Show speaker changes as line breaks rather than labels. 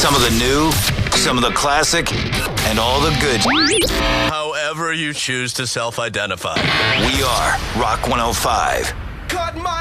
Some of the new, some of the classic, and all the good.
However you choose to self-identify.
We are Rock 105.
Cut my